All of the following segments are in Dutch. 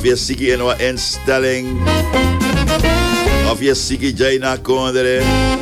je ziek in een instelling. Of je ziek in na kondere.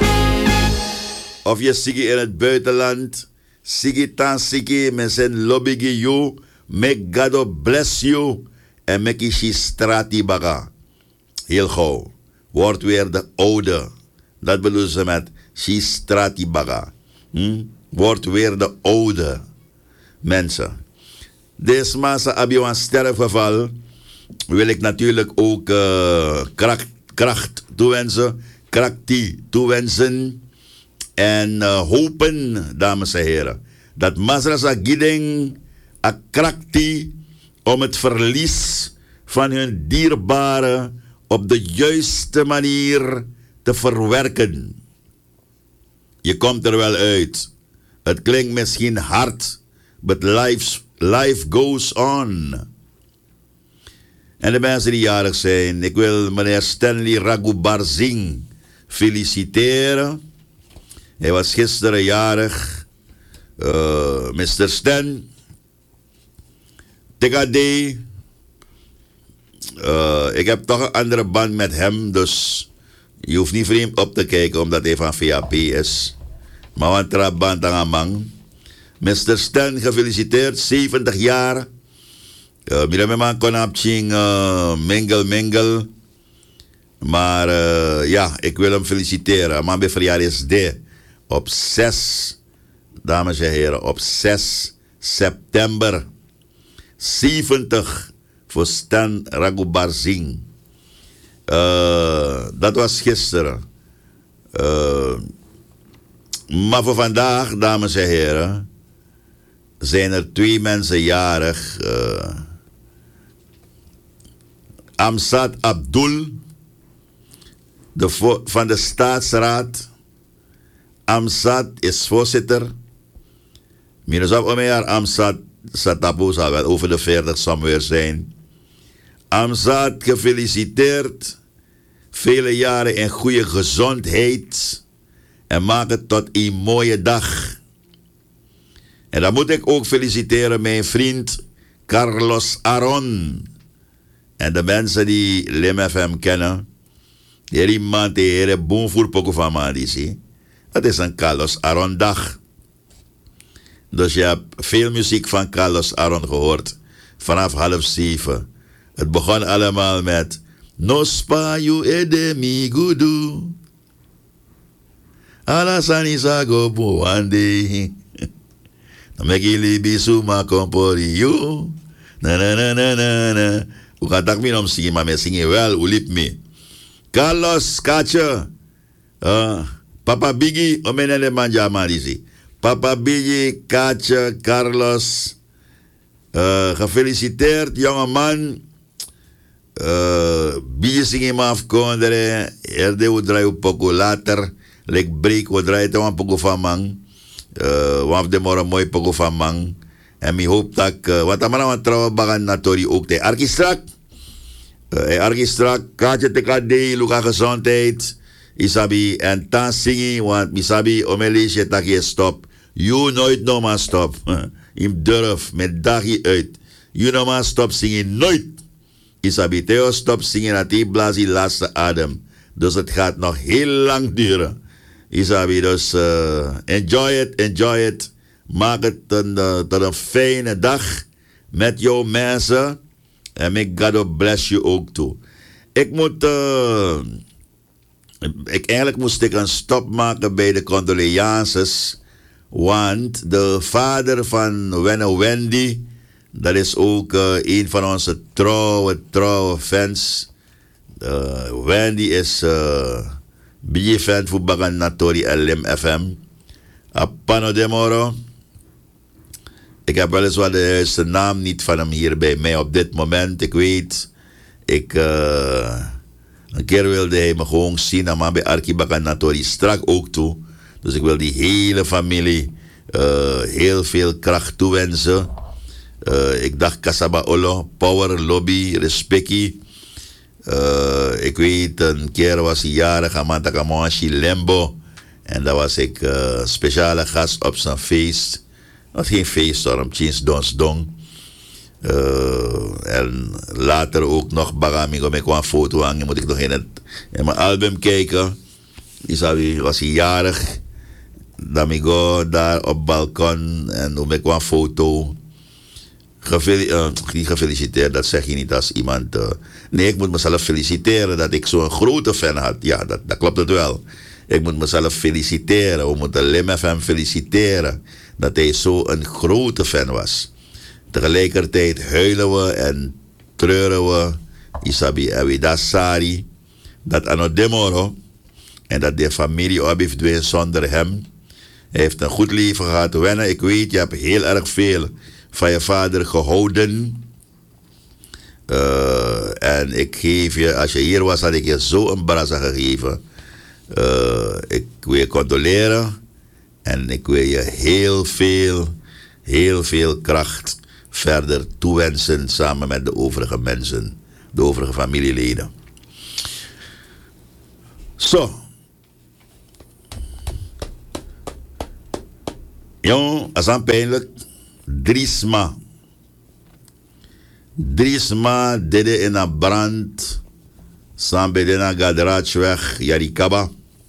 Of je ziek in het buitenland. Ziek tan ziek met zijn lobby you. Make God bless you. En make je strati baga. Heel gauw. Wordt weer de oude. Dat bedoelen ze met she strati baga. Wordt weer de oude mensen. Deze massa abio een sterfgeval. Wil ik natuurlijk ook kracht toewensen. Krakti toewensen. En hopen, dames en heren. Dat Masrasa Giding a krakti om het verlies van hun dierbaren op de juiste manier te verwerken. Je komt er wel uit. Het klinkt misschien hard, but life goes on. En de mensen die jarig zijn, ik wil meneer Stanley Raghubar Singh feliciteren. Hij was gisteren jarig. Mr. Stan. Tegade. Ik heb toch een andere band met hem, dus je hoeft niet vreemd op te kijken omdat hij van VAP is. Maar wat traband aan man. Mr. Stan, gefeliciteerd, 70 jaar. Mirameman kon op ching mengel. Maar ja, ik wil hem feliciteren. Man bij verjaardag is de op 6, dames en heren, op 6 september 70 voor Stan Raghubar Singh. Dat was gisteren. Maar voor vandaag, dames en heren, zijn er 2 mensen jarig. Amsad Abdul, van de Staatsraad. Amsad is voorzitter. Minus op een jaar Amsad Satapu zal wel over de 40 somewhere zijn. Amsad, gefeliciteerd. Vele jaren in goede gezondheid. En maak het tot een mooie dag. En dan moet ik ook feliciteren mijn vriend Carlos Aron. En de mensen die Lim FM kennen. Die iemand die hele boom voor poco van Madisi. Dat is een Carlos Aron dag. Dus je hebt veel muziek van Carlos Aron gehoord. Vanaf 6:30. Het begon allemaal met No spa you edemi gudu. Alasani sago buwande. Namekili bisuma kompori you. Na na na na na na. U kan tak min om zingen, maar me zingen wel. U liep me. Carlos Kache. Papa Biggie, omenele manja marisi. Papa Biggie, Kache, Carlos. Gefeliciteerd, jongeman. Biggie zingen me afkonderen. Erde u draai u poco later. Lek break, u draai te wan poco van man. Waf de morgen mooi poco van man. En ik hoop dat wat amana wat trouwen bagan natori ook te arkistrak. Arkistrak, kaartje te kade, luka gezondheid. Isabi en tan zingen, want misabi omelisje tak je stop. You nooit no maar stop. Im durf met dagi uit. You no maar stop zingen, nooit. Isabi Theo stop zingen dat die blazie laatste adem. Dus het gaat nog heel lang duren. Isabi, dus enjoy it. Maak het tot een fijne dag met jouw mensen. En may God bless you ook toe. Eigenlijk moest ik een stop maken bij de condolences. Want de vader van Wendy, dat is ook een van onze trouwe fans. Wendy is BJ-fan voor Bagan Natori LM FM. Apano de Moro. Ik heb weliswaar de juiste naam niet van hem hier bij mij op dit moment. Ik weet, een keer wilde hij me gewoon zien, maar bij Arki Bagan Natori strak ook toe. Dus ik wil die hele familie heel veel kracht toewensen. Ik dacht Kasaba Olo, Power, Lobby, Respectie. Ik weet, een keer was hij jarig, Amanda Kamoashi Lembo. En daar was ik speciale gast op zijn feest. Dat geen feest, daarom Chins Dons Dong. En later ook nog bagamigo met een foto hangen. Moet ik nog in mijn album kijken. Isabi was hij jarig. Damigo daar op balkon en dan met een foto. Niet gefeliciteerd, dat zeg je niet als iemand. Nee, ik moet mezelf feliciteren dat ik zo'n grote fan had. Ja, dat klopt het wel. Ik moet mezelf feliciteren. We moeten Lim FM feliciteren dat hij zo'n grote fan was. Tegelijkertijd huilen we en treuren we. Isabi en we dat sari. Dat ano demoro. En dat de familie op heeft doen zonder hem. Hij heeft een goed leven gehad. Wennen, ik weet, je hebt heel erg veel van je vader gehouden. En ik geef je, als je hier was, had ik je zo een brasa gegeven. Ik wil je condoleren. En ik wil je heel veel kracht verder toewensen samen met de overige mensen, de overige familieleden. Zo. Jong, als aan pijnlijk. Drisma dede in een brand. Sambedena Gadraachweg, Yarikaba.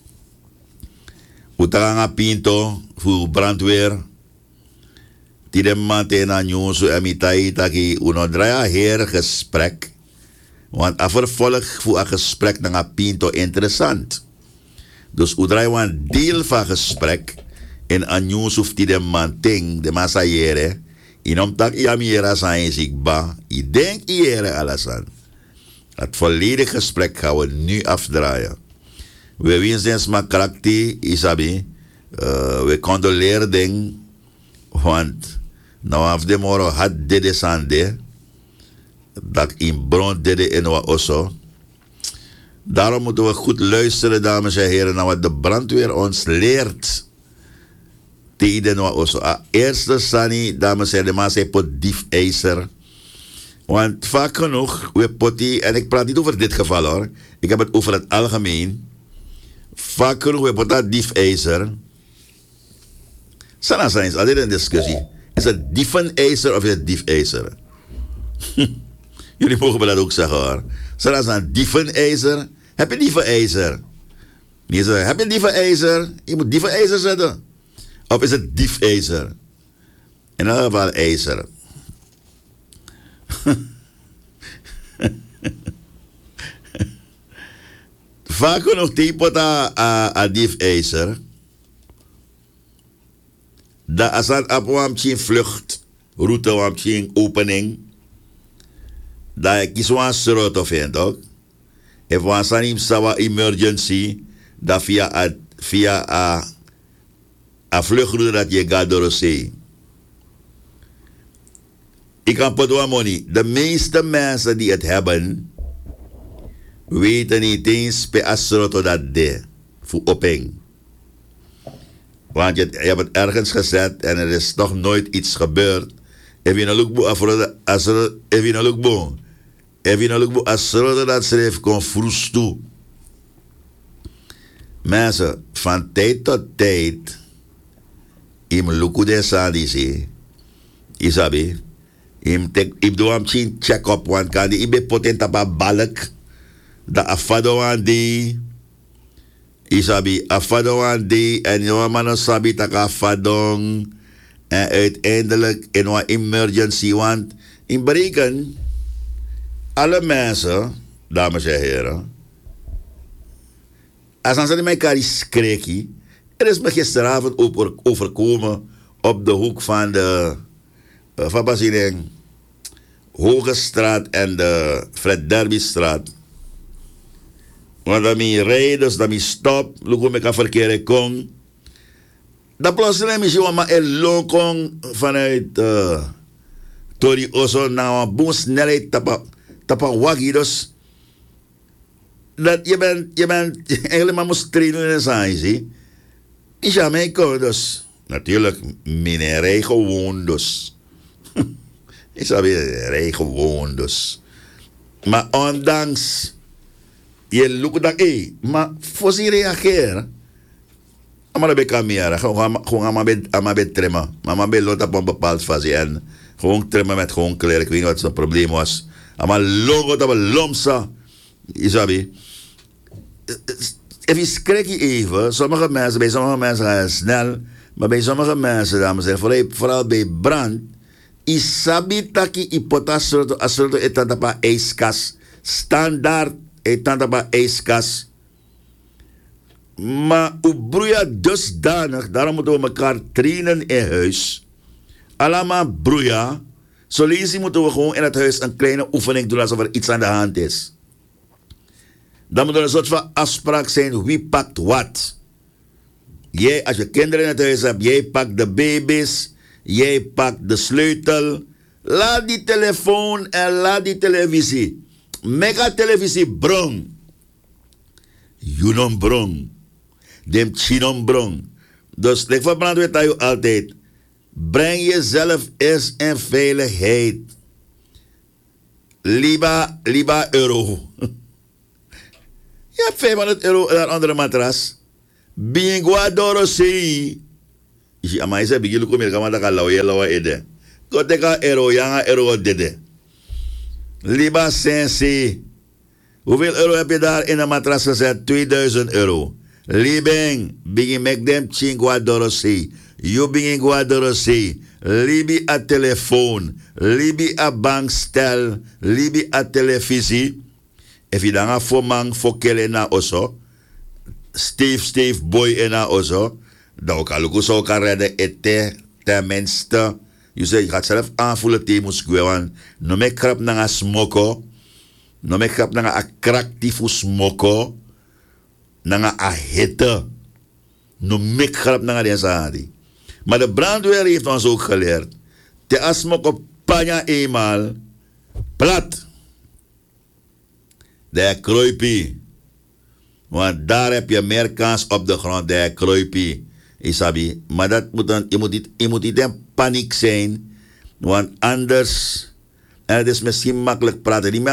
Utanga Pinto, voor brandweer. Tidem mantena nyusu emitai taki unodraya heer gesprek. Want a vervolg voor een gesprek na Pinto interessant. Dus udraai een deel van gesprek. En aan nieuws of die de man ting, de massa jere. Inom tak iamira zijn ziekba. I denk jere alasan. Het volledige gesprek gaan we nu afdraaien. We wensen maar karakter, Isabi. We condoleren ding. Want nou af de moro had dede sande. Dat in bron dede in wa osso. Daarom moeten we goed luisteren, dames en heren, naar wat de brandweer ons leert. Tegen wat osso. Eerste sani, dames en heren, maar zij pot diefijzer. Want vaak genoeg, we potten, en ik praat niet over dit geval hoor. Ik heb het over het algemeen. Vaak genoeg, we potten diefijzer. Sana zijn is altijd een discussie. Is het diefenijzer of is het diefijzer? Jullie mogen me dat ook zeggen hoor. Sana zijn diefenijzer. Heb je diefenijzer? Nee, heb je diefenijzer? Je moet diefenijzer zetten. Of is het diefijzer? In elk geval ijzer. Vaak genoeg type a diefijzer. Dat als het op een vlucht, route op een opening, dat ik kies een slot of een toch? If we een emergency, dat via a vluchtroute dat je gaat door de zee. Ik kan potwa money. De meeste mensen die het hebben, weten niet eens per asroto dat de voor opening. Want je hebt het ergens gezet en er is nog nooit iets gebeurd. Heb je een lookbook asroto? Heb je een lookbook? Heb je een lookbook asroto dat schreef kon vroeg toe? Mensen, van tijd tot tijd, im luku de sadisi, isabi, im doe am chin check up want kan die ibe potent apa balk, da afado aan die, isabi afado aan die en je man sabi tak afadong en uiteindelijk in een emergency want in bereken alle mensen, dames en heren, als aan ze mij karis kreki. Er is me gisteravond overkomen op de hoek van de Hoge Straat en de Fred Derby Straat. Want dat mijn rijders, dat mijn stop, loop ik aan verkeerde kong. Dat plotseling is gewoon maar een lokong vanuit Tori Oso naar een boom snelheid tapa waggie dus. Dat je bent eigenlijk maar moest trainen in zijn, zie. In Jamaica dus. Natuurlijk, mijn rij gewoon dus. Ik zou weer rij gewoon dus. Maar ondanks, je lukt dat, maar voor ze reageren. Maar dat ben ik meer. Gewoon aan mijn trema. Maar mijn lot op een bepaald fase en Gewoon trimmen met gewoon kleren. Ik weet niet wat zijn probleem was. Maar logo dat we lomsa. Isabi. Even schrik je even. Bij sommige mensen gaan snel. Maar bij sommige mensen, dames en heren, vooral bij brand. Isabi taki ipota asoto etantapa ijskas. Standaard etantapa ijskas. Maar ubroeia dusdanig, daarom moeten we elkaar trainen in huis. Allemaal broeia. Zo lezen moeten we gewoon in het huis een kleine oefening doen alsof er iets aan de hand is. Dan moet er een soort van afspraak zijn, wie pakt wat. Jij, als je kinderen in het huis hebt, jij pakt de baby's, jij pakt de sleutel. Laat die telefoon en laat die televisie. Mega televisie brong. Junon brong. Dem chinon brong. Dus ik verbrand weet dat je altijd. Breng jezelf eens in veiligheid. Liba euro. Je hebt 500 euro naar andere matras. Bingwa dorosi. Ja, maar je zegt, jullie komen hier, maar dat lawa ede. Koteka euro dede. Liba sensi. Hoeveel euro heb je daar in een matras gezet? 2000 euro. Libeng, begin make them chingwa dorosi. You begin gwa dorosi. Libi a telefoon. Libi a bankstel. Libi a televisie. If je dan voor man voor kele na oso. Steve boy ena oso. Dan ook al zo kan redden ete tenminste. Je zegt, je gaat zelf aanvoelen tegen moeskwewan. No me krap na nga smoko. No me krap na nga attractief smoko. Na nga a hitte. No me krap na nga deze hadi. Maar de brandweer heeft ons ook geleerd. Te asmoko panja eenmaal. Plat. De kruipie. Want daar heb je meer kans op de grond. De kruipie. Isabi. Maar dat moet dan, je moet niet in paniek zijn. Want anders. En het is misschien makkelijk praten. Die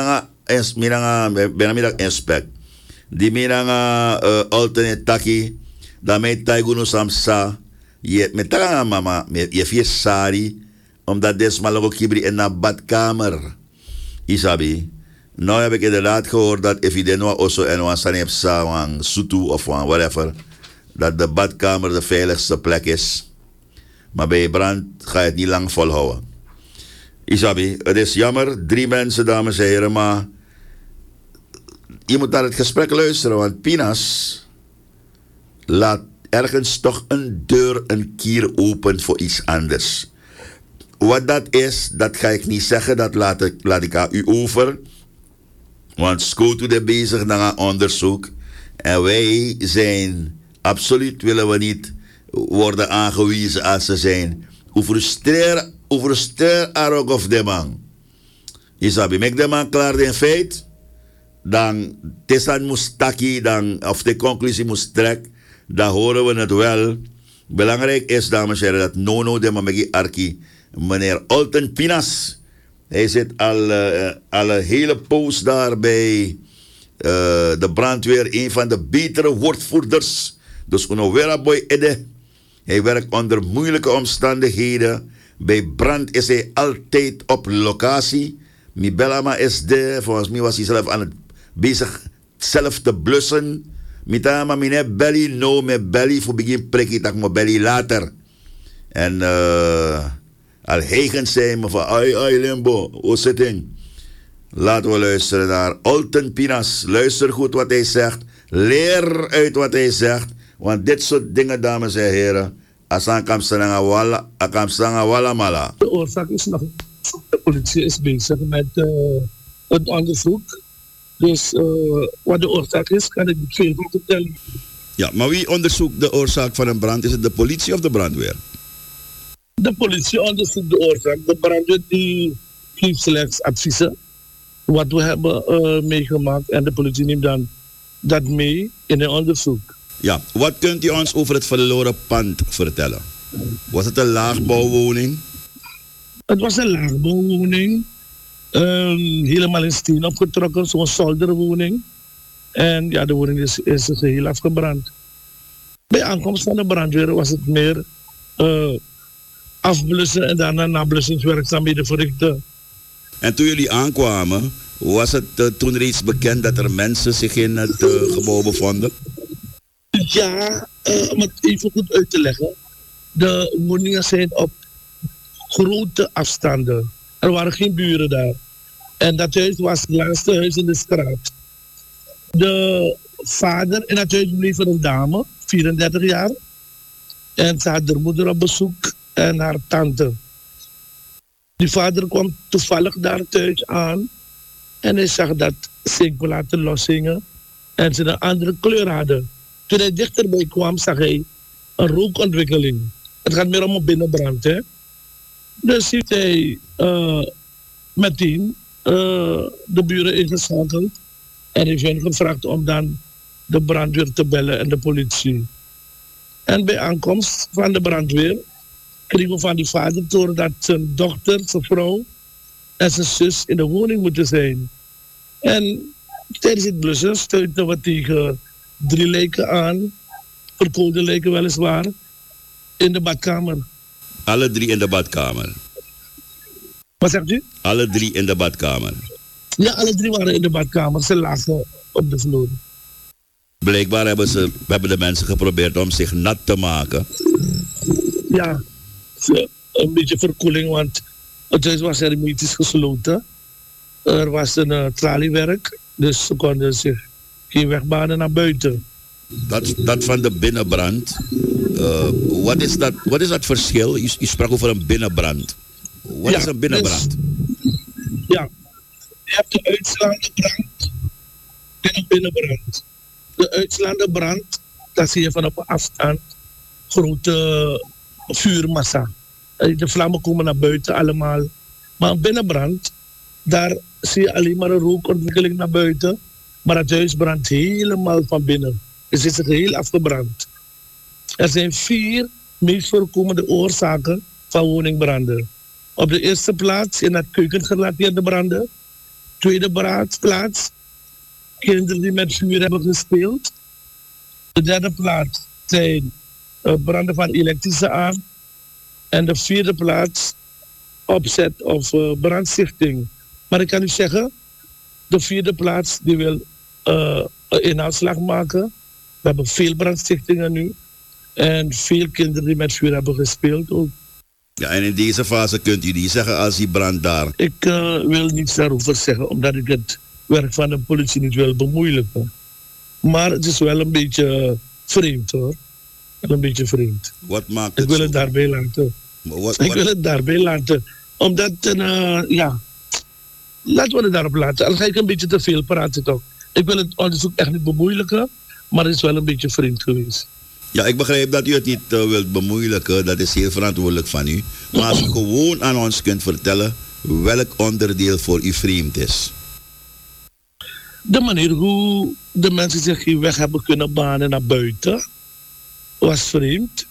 mensen inspect. Die mensen alternate taki. Daarmee taiguno samsa. Je met mama. Je vier sari. Omdat desmaal ook kibri in een badkamer. Isabi. Nou heb ik inderdaad gehoord dat if je den wa oso en wan sani heb sa wan sutu of wan whatever, dat de badkamer de veiligste plek is. Maar bij brand ga je het niet lang volhouden. Isabi, het is jammer, 3 mensen, dames en heren, maar je moet naar het gesprek luisteren, want Pinas laat ergens toch een deur, een kier open voor iets anders. Wat dat is, dat ga ik niet zeggen, dat laat ik aan u over. Want Scoto is bezig naar een onderzoek. En wij zijn, absoluut willen we niet worden aangewezen als ze zijn. Hoe frustreer arok of de man. Isabi, mek de man klaar in feit. Dan tesan moest taki, dan, of de conclusie moest trek. Dan horen we het wel. Belangrijk is, dames en heren, dat Nono de Mamegi Arki, meneer Olten Pinas. Hij zit al een hele poos daar bij de brandweer. Een van de betere woordvoerders. Dus Unowera Boy Ede. Hij werkt onder moeilijke omstandigheden. Bij brand is hij altijd op locatie. Mibelama is de. Volgens mij was hij zelf aan het bezig zelf te blussen. Mitama mine belly no me belly. Voor begin prikkie tak me belly later. En al hegen zijn me van ai limbo, hoe zit het? Laten we luisteren naar Olten Pinas. Luister goed wat hij zegt. Leer uit wat hij zegt. Want dit soort dingen, dames en heren, asan kamsanga wala mala. De oorzaak is nog. De politie is bezig met het onderzoek. Dus wat de oorzaak is, kan ik niet veel vertellen. Ja, maar wie onderzoekt de oorzaak van een brand? Is het de politie of de brandweer? De politie onderzoekt de oorzaak. De brandweer die geeft slechts adviezen. Wat we hebben meegemaakt. En de politie neemt dan dat mee in het onderzoek. Ja, wat kunt u ons over het verloren pand vertellen? Was het een laagbouwwoning? Het was een laagbouwwoning. Helemaal in steen opgetrokken. Zo'n zolderwoning. En ja, de woning is geheel afgebrand. Bij aankomst van de brandweer was het meer afblussen en daarna nablussingswerkzaamheden verrichten. En toen jullie aankwamen, was het toen reeds bekend dat er mensen zich in het gebouw bevonden? Ja, om het even goed uit te leggen. De woningen zijn op grote afstanden. Er waren geen buren daar. En dat huis was het laatste huis in de straat. De vader in het huis bleef een dame, 34 jaar. En ze had haar moeder op bezoek en haar tante. Die vader kwam toevallig daar thuis aan. En hij zag dat zinkplaten loshingen en ze een andere kleur hadden. Toen hij dichterbij kwam, zag hij een rookontwikkeling. Het gaat meer om een binnenbrand, hè. Dus heeft hij meteen de buren ingeschakeld. En heeft hen gevraagd om dan de brandweer te bellen en de politie. En bij aankomst van de brandweer kregen we van die vader te horen dat zijn dochter, zijn vrouw en zijn zus in de woning moeten zijn. En tijdens het blussen stuitten we tegen 3 lijken aan, verkoolde lijken weliswaar, in de badkamer. Alle 3 in de badkamer? Wat zegt u? Alle 3 in de badkamer? Ja, alle 3 waren in de badkamer. Ze lagen op de vloer. Blijkbaar hebben de mensen geprobeerd om zich nat te maken. Ja, een beetje verkoeling, want het huis was hermetisch gesloten. Er was een traliewerk, dus ze konden zich geen weg banen naar buiten. Dat van de binnenbrand, wat is dat verschil? U sprak over een binnenbrand. Wat is een binnenbrand? Dus, ja, je hebt de uitslaande brand en een binnenbrand. De uitslaande brand, dat zie je van op een afstand, grote vuurmassa. De vlammen komen naar buiten allemaal. Maar een binnenbrand, daar zie je alleen maar een rookontwikkeling naar buiten. Maar het huis brandt helemaal van binnen. Dus het is geheel afgebrand. Er zijn 4 meest voorkomende oorzaken van woningbranden. Op de eerste plaats in het keukengerelateerde branden. Tweede plaats, kinderen die met vuur hebben gespeeld. De derde plaats zijn branden van elektrische aard. En de 4e plaats, opzet of brandstichting. Maar ik kan u zeggen, de 4e plaats die wil een inhaalslag maken. We hebben veel brandstichtingen nu. En veel kinderen die met vuur hebben gespeeld ook. Ja, en in deze fase kunt u niet zeggen als die brand daar. Ik wil niets daarover zeggen, omdat ik het werk van de politie niet wil bemoeilijken. Maar het is wel een beetje vreemd, hoor. Wel een beetje vreemd. Wat maakt het Ik wil het daarbij laten. Ik wil het daarbij laten. Omdat, ja, laten we het daarop laten. Dan ga ik een beetje te veel praten, toch. Ik wil het onderzoek echt niet bemoeilijken, maar het is wel een beetje vreemd geweest. Ja, ik begrijp dat u het niet wilt bemoeilijken. Dat is heel verantwoordelijk van u. Maar als u gewoon aan ons kunt vertellen welk onderdeel voor u vreemd is. De manier hoe de mensen zich geen weg hebben kunnen banen naar buiten was vreemd.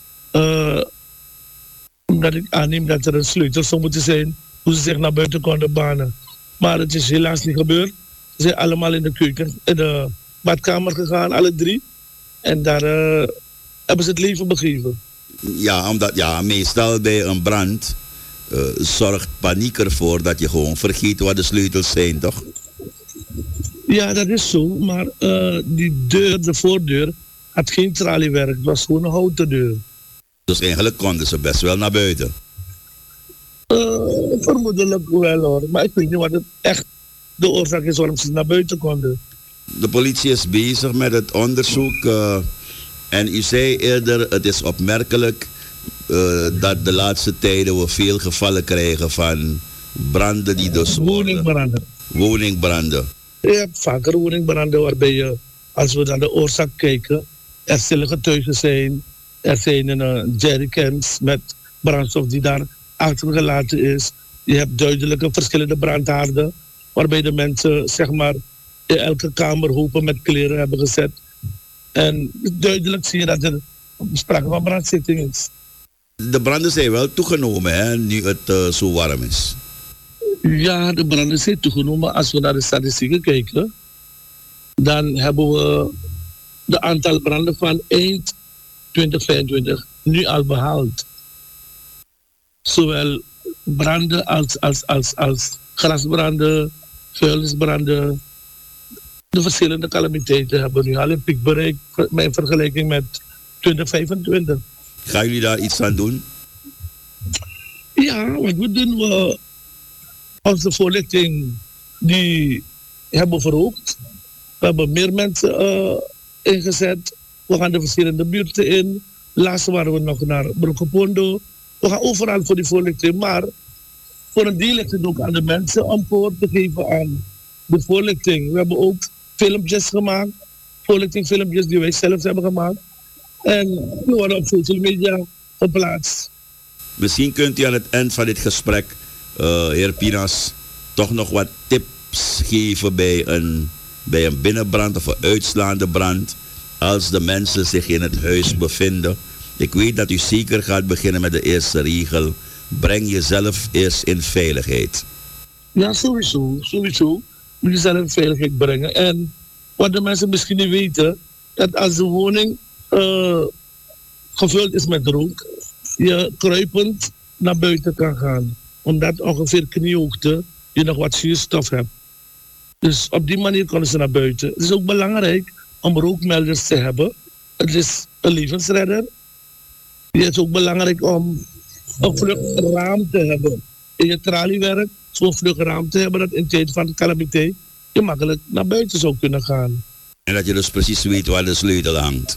Omdat ik aanneem dat er een sleutel zou moeten zijn hoe ze zich naar buiten konden banen. Maar het is helaas niet gebeurd. Ze zijn allemaal in de keuken, in de badkamer gegaan, alle 3. En daar hebben ze het leven begeven. Ja, omdat meestal bij een brand zorgt paniek ervoor dat je gewoon vergeet wat de sleutels zijn, toch? Ja, dat is zo. Maar die deur, de voordeur, had geen traliewerk. Het was gewoon een houten deur. Dus eigenlijk konden ze best wel naar buiten? Vermoedelijk wel, hoor. Maar ik weet niet wat het echt de oorzaak is waarom ze naar buiten konden. De politie is bezig met het onderzoek. En u zei eerder, het is opmerkelijk dat de laatste tijden we veel gevallen krijgen van branden die dus woningbranden. Je hebt vaker woningbranden waarbij je, als we naar de oorzaak kijken, er stille getuigen zijn. Er zijn jerrycans met brandstof die daar achtergelaten is. Je hebt duidelijke verschillende brandhaarden, waarbij de mensen, zeg maar, in elke kamer hopen met kleren hebben gezet. En duidelijk zie je dat er sprake van brandstichting is. De branden zijn wel toegenomen, hè, nu het zo warm is. Ja, de branden zijn toegenomen. Als we naar de statistieken kijken, dan hebben we de aantal branden van eind 2025 nu al behaald. zowel branden als grasbranden, vuilnisbranden. De verschillende calamiteiten hebben nu al een piek bereikt in vergelijking met 2025. Gaan jullie daar iets aan doen? Ja, wat we doen, we onze voorlichting die hebben verhoogd. We hebben meer mensen ingezet. We gaan de verschillende buurten in. Laatst waren we nog naar Broekepondo. We gaan overal voor die voorlichting. Maar voor een deel ligt het ook aan de mensen om gehoor te geven aan de voorlichting. We hebben ook filmpjes gemaakt. Voorlichtingfilmpjes die wij zelf hebben gemaakt. En die worden op social media geplaatst. Misschien kunt u aan het eind van dit gesprek, heer Pinas, toch nog wat tips geven bij een binnenbrand of een uitslaande brand. Als de mensen zich in het huis bevinden. Ik weet dat u zeker gaat beginnen met de eerste regel. Breng jezelf eerst in veiligheid. Ja, sowieso. Moet je zelf in veiligheid brengen. En wat de mensen misschien niet weten, dat als de woning gevuld is met rook, je kruipend naar buiten kan gaan. Omdat ongeveer kniehoogte je nog wat zuurstof hebt. Dus op die manier kunnen ze naar buiten. Het is ook belangrijk om rookmelders te hebben. Het is een levensredder. Het is ook belangrijk om een vluchtraam te hebben. In je traliewerk zo'n vluchtraam te hebben dat in tijd van calamiteit je makkelijk naar buiten zou kunnen gaan. En dat je dus precies weet waar de sleutel hangt.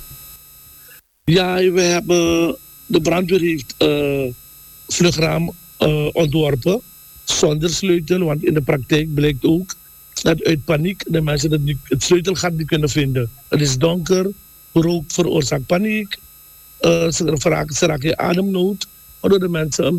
Ja, de brandweer heeft vluchtraam ontworpen zonder sleutel, want in de praktijk blijkt ook dat uit paniek de mensen het sleutelgat niet kunnen vinden. Het is donker, rook veroorzaakt paniek, ze raken ademnood, waardoor de mensen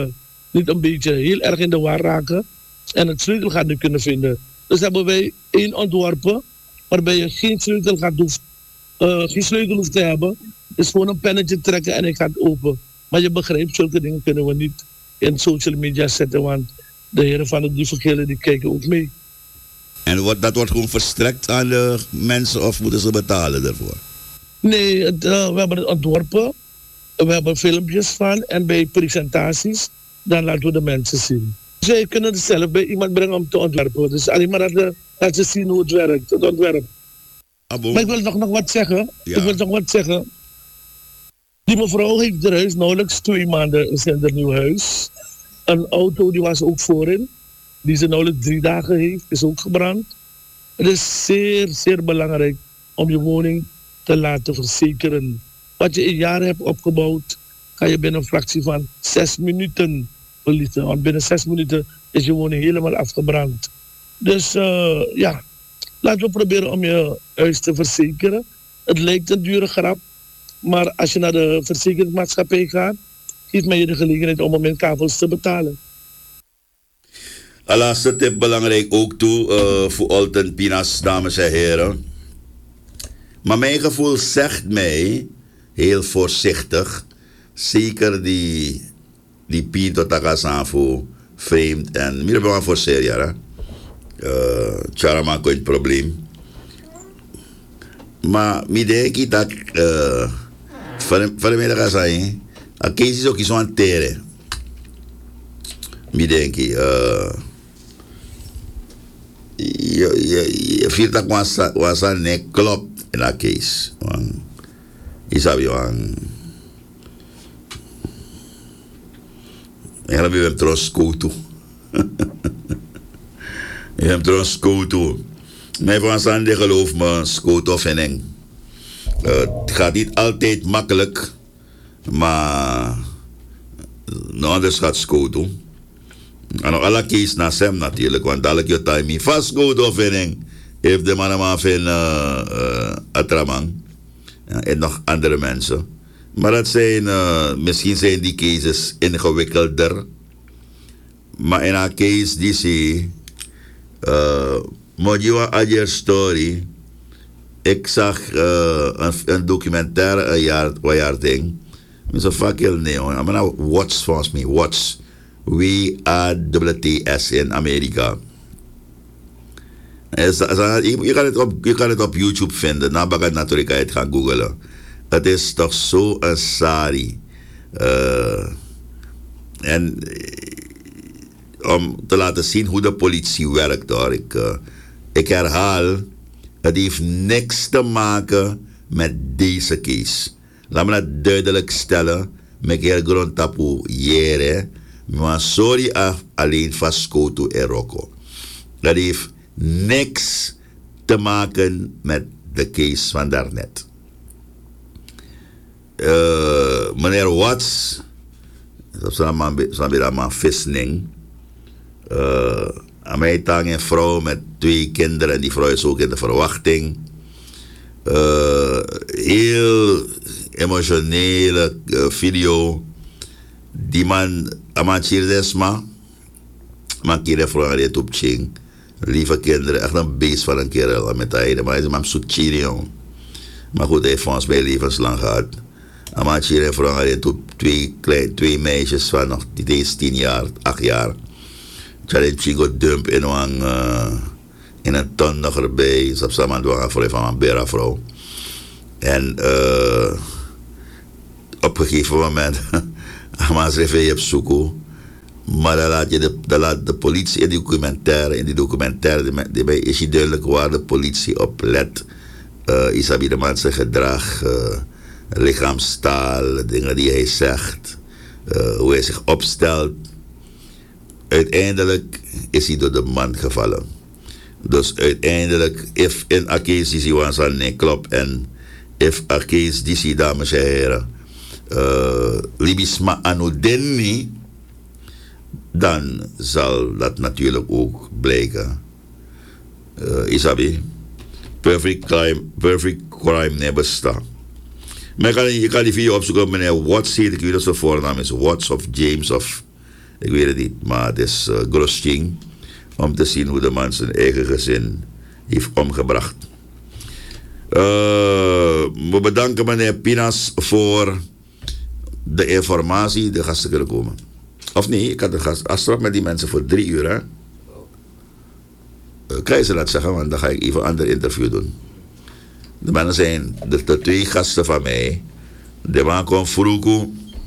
heel erg in de war raken en het sleutelgat niet kunnen vinden. Dus hebben wij één ontworpen waarbij je geen sleutelgat geen sleutel hoeft te hebben. Dus gewoon een pennetje trekken en ik ga het open. Maar je begrijpt, zulke dingen kunnen we niet in social media zetten, want de heren van de diefengillen die kijken ook mee. En dat wordt gewoon verstrekt aan de mensen of moeten ze betalen daarvoor? Nee, we hebben het ontworpen. We hebben filmpjes van en bij presentaties, dan laten we de mensen zien. Zij kunnen het zelf bij iemand brengen om te ontwerpen. Dus alleen maar dat ze zien hoe het werkt, het ontwerp. Maar ik wil nog wat zeggen. Ja. Die mevrouw heeft haar huis nauwelijks 2 maanden in haar nieuw huis. Een auto die was ook voorin. Die ze nauwelijks 3 dagen heeft, is ook gebrand. Het is zeer, zeer belangrijk om je woning te laten verzekeren. Wat je in jaren hebt opgebouwd, kan je binnen een fractie van 6 minuten verliezen. Want binnen 6 minuten is je woning helemaal afgebrand. Dus laten we proberen om je huis te verzekeren. Het lijkt een dure grap, maar als je naar de verzekeringsmaatschappij gaat, geeft mij je de gelegenheid om mijn kabels te betalen. Een laatste tip belangrijk ook toe voor Alten Pinas, dames en heren. Maar mijn gevoel zegt mij, heel voorzichtig, zeker die Pinto Takasanfo, vreemd en meer dan voor seria, Charama een probleem. Maar ik denk dat voor de middag zijn, a case is ook iets aan tere. Ik denk je viert dat was aan nek klopt in dat case. Is dat je en dan ben je trouwens skoto. Je hebt trouwens skoto. Maar van Sande geloof me, skoto vind ik. Het gaat niet altijd makkelijk, maar anders gaat skoto. En nog alle kees naar Sam natuurlijk, want dadelijk je timing vast skoto vind ik. Heeft de man maar van Atramang. En nog andere mensen. Maar dat zijn, misschien zijn die cases ingewikkelder. Maar in een case die zie, Mojiwa Ajer Story. Ik zag een documentaire een jaar ding. Ik zei, fuck heel nee hoor. Maar nou, Watch volgens mij, Watch. WATS in Amerika. Je kan het op YouTube vinden. Nou, kan natuurlijk het gaan googlen. Het is toch zo een sari En om te laten zien hoe de politie werkt hoor. Ik herhaal, het heeft niks te maken met deze case. Laat me dat duidelijk stellen. Met heel grond tapu jere. Maar sorry alleen vastkoto en roko. Dat heeft niks te maken met de case van daarnet. Meneer Watts, dat is een visning. Aan mij tang een vrouw met 2 kinderen en die vrouw is ook in de verwachting. Heel emotionele video. Die man, Amachir Desma, man kire vrouw aan het opching. Lieve kinderen, echt een beest van een kerel met hij. Maar hij is een zoetchiri, jong. Maar goed, hij heeft volgens mij levenslang gehad. Amachir en vrouw aan het op 2 meisjes van nog, die is 10 jaar, 8 jaar. Tjade Chigo dump in een ton nog erbij. Ze samen doen voor van een bera-vrouw. En op een gegeven moment, als je op zoek, maar dan laat de politie in die documentaire is je duidelijk waar de politie op let. Isabi de man zijn gedrag, lichaamstaal, dingen die hij zegt, hoe hij zich opstelt. Uiteindelijk is hij door de man gevallen. Dus uiteindelijk, if in a case is hij was aan nee klopt en if a case die dames en heren, libisma anodeni, dan zal dat natuurlijk ook blijken. Isabi, perfect crime nee bestaan. Maar je kan die video opzoeken op meneer Watts, ik weet dat zijn voornaam is Watts of James of ik weet het niet, maar het is Grosching om te zien hoe de man zijn eigen gezin heeft omgebracht. We bedanken meneer Pinas voor de informatie. De gasten kunnen komen. Of nee, ik had de afspraak met die mensen voor 3 uur. Hè? Kan je ze dat zeggen, want dan ga ik even een ander interview doen. De mannen zijn de 2 gasten van mij. De man komt vroeg.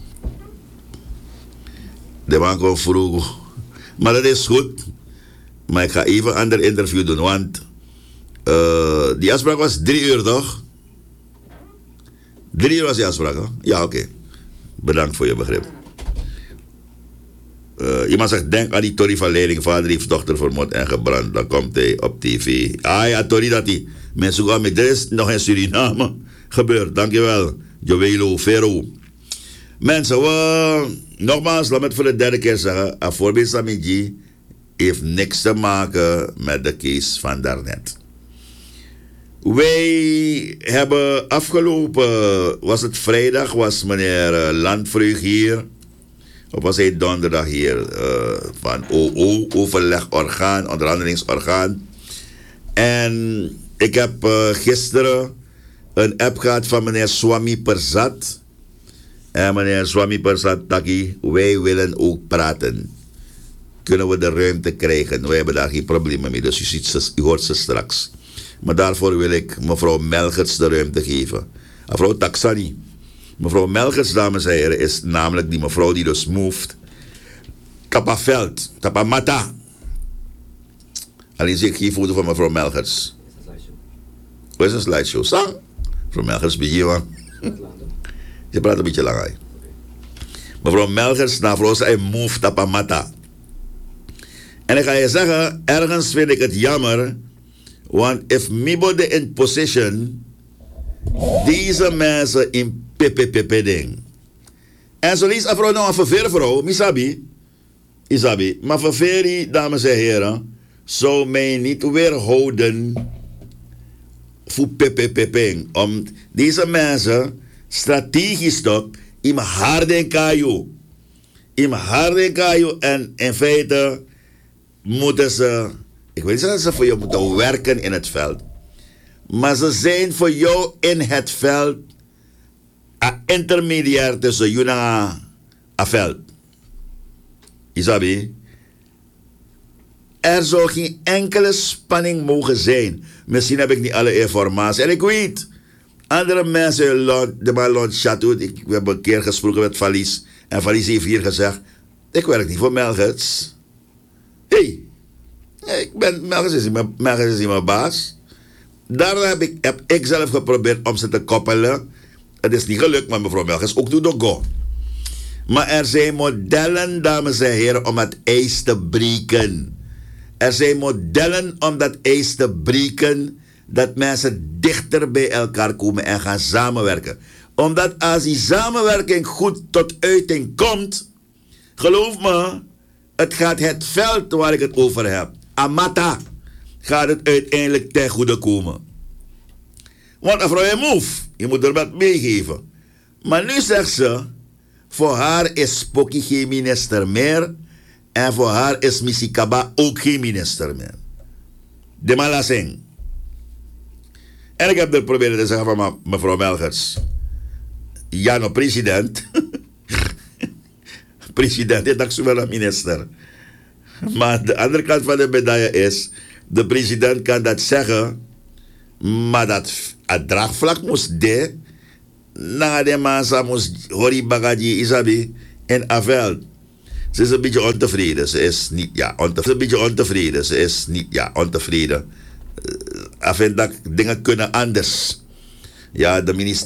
Maar dat is goed. Maar ik ga even een ander interview doen, want die afspraak was 3 uur, toch? 3 uur was die afspraak, hè? Ja, oké. Bedankt voor je begrip. Iemand zegt, denk aan die Tori van Leiding. Vader heeft dochter vermoord en gebrand. Dan komt hij op tv. Ah ja, Tori dat hij. Mensen gaan met, er is nog in Suriname gebeurd. Dankjewel. Joëlo Ferro. Mensen, nogmaals, laat me het voor de 3e keer zeggen. Een voorbeeld Samiji heeft niks te maken met de case van daarnet. Wij hebben afgelopen, was het vrijdag, was meneer Landvreug hier. Of was hij donderdag hier van OO, overlegorgaan, onderhandelingsorgaan. En ik heb gisteren een app gehad van meneer Swami Persat. En meneer Swami Persat Taki, wij willen ook praten. Kunnen we de ruimte krijgen? Wij hebben daar geen problemen mee, dus u hoort ze straks. Maar daarvoor wil ik mevrouw Melgerts de ruimte geven. Mevrouw Taksani. Mevrouw Melgerts, dames en heren, is namelijk die mevrouw die dus moved. Tapaveld, Tapamata. Alleen zie ik geen foto van mevrouw Melgerts. Hoe is een slideshow? Sang? Mevrouw Melgerts, ben je man? Je praat een beetje lang uit. Mevrouw Melgerts, mevrouw, zij moved Tapamata. En ik ga je zeggen, ergens vind ik het jammer. Want if Mibo de in position, deze mensen in PPP-ding. En zo lees afro nou een verveervrouw, misabi, isabi, maar verveeri, dames en heren, zou mij niet weerhouden voor PPP-ping. Om deze mensen strategisch toch in harde kayo. In harde kayo en in feite moeten ze, ik weet niet dat ze voor jou moeten werken in het veld. Maar ze zijn voor jou in het veld een intermediair tussen jou en het veld. Isabi, er zou geen enkele spanning mogen zijn. Misschien heb ik niet alle informatie. En ik weet, andere mensen, de man Lond Chateau, we hebben een keer gesproken met Valis. En Valis heeft hier gezegd, Ik werk niet voor Melgers. Melgers is niet mijn baas. Daarom heb ik zelf geprobeerd om ze te koppelen. Het is niet gelukt, maar mevrouw Melgers ook doet go. Maar er zijn modellen, dames en heren, om het ijs te breken. Er zijn modellen om dat ijs te breken, dat mensen dichter bij elkaar komen en gaan samenwerken. Omdat als die samenwerking goed tot uiting komt, geloof me, het gaat het veld waar ik het over heb, Amata, gaat het uiteindelijk ten goede komen. Want mevrouw je moet er wat meegeven. Maar nu zegt ze, voor haar is Spocky geen minister meer. En voor haar is Misikaba ook geen minister meer. De Malasing. En ik heb er proberen te zeggen van mevrouw Melgers. Ja, no president. President is ook wel een minister. Maar de andere kant van de medaille is, de president kan dat zeggen, maar dat het draagvlak moest de, na de massa moest hori bagaji isabi en afveld. Ze is een beetje ontevreden. Ze is niet, ja, ontevreden. Ze is niet, ja, ontevreden. Af en toe dingen kunnen anders. Ja, de minister.